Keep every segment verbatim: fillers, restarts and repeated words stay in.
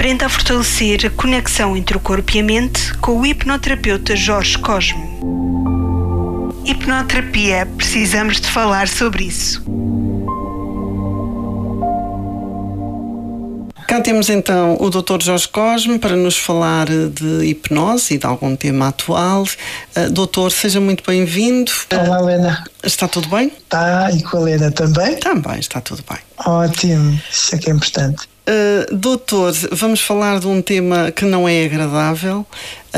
Aprenda a fortalecer a conexão entre o corpo e a mente com o hipnoterapeuta Jorge Cosme. Hipnoterapia, precisamos de falar sobre isso. Cá temos então o doutor Jorge Cosme para nos falar de hipnose e de algum tema atual. Uh, doutor, seja muito bem-vindo. Olá, Helena. Está tudo bem? Está, e com a Helena também? Também, está tudo bem. Ótimo, isso é que é importante. Uh, doutor, vamos falar de um tema que não é agradável, uh,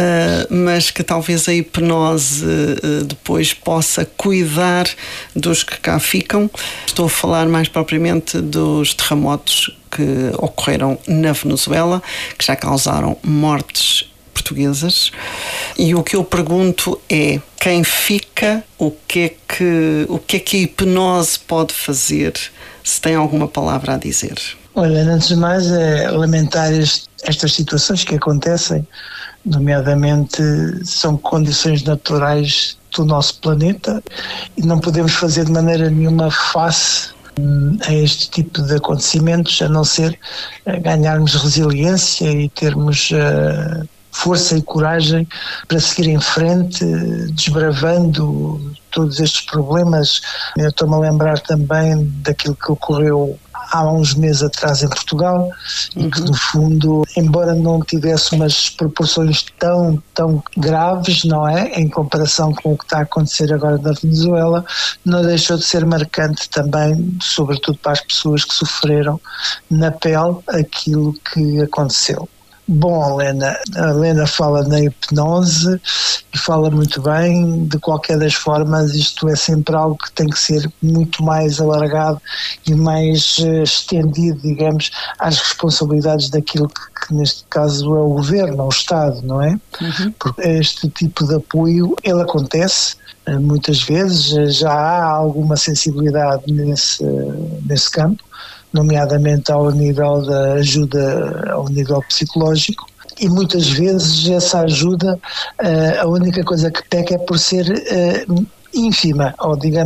mas que talvez a hipnose uh, depois possa cuidar dos que cá ficam. Estou a falar mais propriamente dos terremotos que ocorreram na Venezuela, que já causaram mortes portuguesas. E o que eu pergunto é: quem fica, o que é que, o que é que a hipnose pode fazer? Se tem alguma palavra a dizer. Olha, antes de mais é lamentar este, estas situações que acontecem, nomeadamente são condições naturais do nosso planeta e não podemos fazer de maneira nenhuma face a este tipo de acontecimentos, a não ser ganharmos resiliência e termos uh, força e coragem para seguir em frente, desbravando todos estes problemas. Eu estou-me a lembrar também daquilo que ocorreu há uns meses atrás em Portugal, uhum. E que no fundo, embora não tivesse umas proporções tão, tão graves, não é, em comparação com o que está a acontecer agora na Venezuela, não deixou de ser marcante também, sobretudo para as pessoas que sofreram na pele aquilo que aconteceu. Bom, Helena, a Helena fala na hipnose e fala muito bem. De qualquer das formas, isto é sempre algo que tem que ser muito mais alargado e mais uh, estendido, digamos, às responsabilidades daquilo que, que neste caso é o governo, o Estado, não é? Uhum. Porque este tipo de apoio, ele acontece uh, muitas vezes, uh, já há alguma sensibilidade nesse, uh, nesse campo, nomeadamente ao nível da ajuda, ao nível psicológico, e muitas vezes essa ajuda, a única coisa que peca é por ser ínfima, ou digamos